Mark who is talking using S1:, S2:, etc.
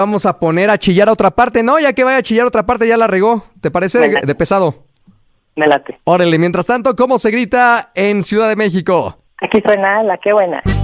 S1: Vamos a poner a chillar a otra parte, ¿no? Ya que vaya a chillar a otra parte, ya la regó. ¿Te parece de pesado?
S2: Me late.
S1: Órale, mientras tanto, ¿cómo se grita en Ciudad de México?
S2: Aquí suena la que buena.